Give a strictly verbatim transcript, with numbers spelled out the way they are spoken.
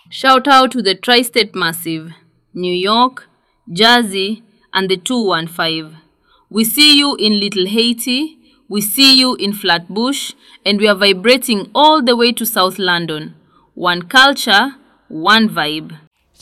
Shout out to the Tri-State Massive, New York, Jersey, and the two one five. We see you in Little Haiti, we see you in Flatbush, and we are vibrating all the way to South London. One culture, one vibe.